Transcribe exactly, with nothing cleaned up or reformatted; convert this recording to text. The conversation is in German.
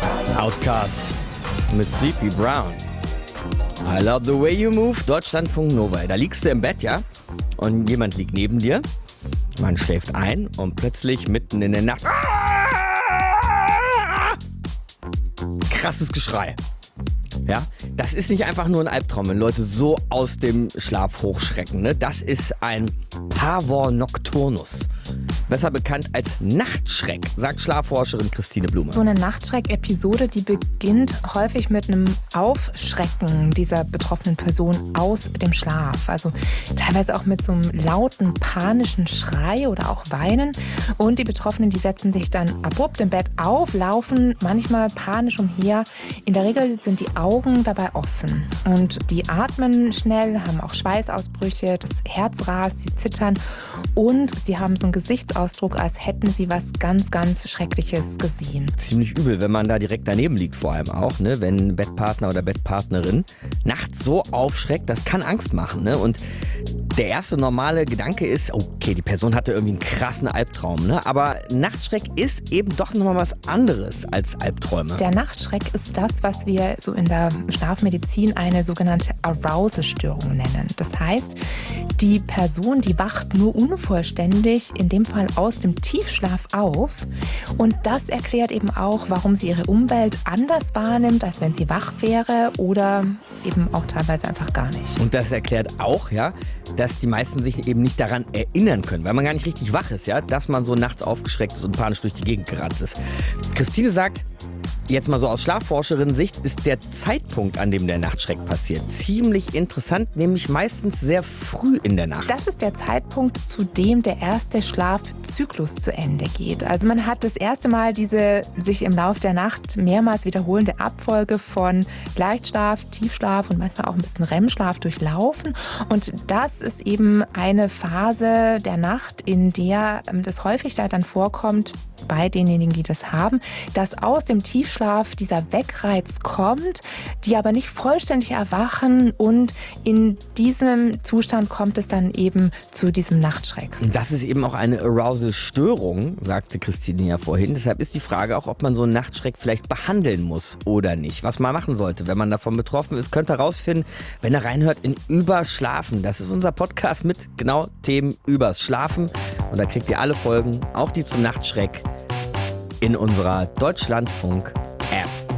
Outcast mit Sleepy Brown. I love the way you move. Deutschlandfunk Nova. Da liegst du im Bett, ja? Und jemand liegt neben dir. Man schläft ein und plötzlich mitten in der Nacht. Krasses Geschrei. Ja, das ist nicht einfach nur ein Albtraum, wenn Leute so aus dem Schlaf hochschrecken. Ne? Das ist ein Pavor Nocturnus. Besser bekannt als Nachtschreck, sagt Schlafforscherin Christine Blume. So eine Nachtschreck-Episode, die beginnt häufig mit einem Aufschrecken dieser betroffenen Person aus dem Schlaf. Also teilweise auch mit so einem lauten, panischen Schrei oder auch Weinen. Und die Betroffenen, die setzen sich dann abrupt im Bett auf, laufen manchmal panisch umher. In der Regel sind die Augen dabei offen. Und die atmen schnell, haben auch Schweißausbrüche, das Herz rast, sie zittern. Und sie haben so einen Gesichtsausdruck, als hätten sie was ganz, ganz Schreckliches gesehen. Ziemlich übel, wenn man da direkt daneben liegt, vor allem auch, ne? Wenn Bettpartner oder Bettpartnerin nachts so aufschreckt, das kann Angst machen. Ne? Und der erste normale Gedanke ist, okay, die Person hatte irgendwie einen krassen Albtraum. Ne? Aber Nachtschreck ist eben doch nochmal was anderes als Albträume. Der Nachtschreck ist das, was wir so in der Schlafmedizin eine sogenannte Arousal-Störung nennen. Das heißt, die Person, die wacht nur unvollständig, in dem Fall aus dem Tiefschlaf auf. Und das erklärt eben auch, warum sie ihre Umwelt anders wahrnimmt, als wenn sie wach wäre oder eben auch teilweise einfach gar nicht. Und das erklärt auch, ja, dass die meisten sich eben nicht daran erinnern können, weil man gar nicht richtig wach ist, ja, dass man so nachts aufgeschreckt ist und panisch durch die Gegend gerannt ist. Christine sagt, jetzt mal so aus Schlafforscherin-Sicht ist der Zeitpunkt, an dem der Nachtschreck passiert, ziemlich interessant, nämlich meistens sehr früh in der Nacht. Das ist der Zeitpunkt, zu dem der erste Schlafzyklus zu Ende geht. Also man hat das erste Mal diese sich im Laufe der Nacht mehrmals wiederholende Abfolge von Leichtschlaf, Tiefschlaf und manchmal auch ein bisschen R E M-Schlaf durchlaufen. Und das ist eben eine Phase der Nacht, in der das häufig da dann vorkommt, bei denjenigen, die das haben, dass aus dem Tiefschlaf dieser Wegreiz kommt, die aber nicht vollständig erwachen und in diesem Zustand kommt es dann eben zu diesem Nachtschreck. Und das ist eben auch eine Arousal-Störung, sagte Christine ja vorhin. Deshalb ist die Frage auch, ob man so einen Nachtschreck vielleicht behandeln muss oder nicht. Was man machen sollte, wenn man davon betroffen ist, könnt ihr rausfinden, wenn ihr reinhört in Überschlafen. Das ist unser Podcast mit genau Themen übers Schlafen. Und da kriegt ihr alle Folgen, auch die zum Nachtschreck, in unserer Deutschlandfunk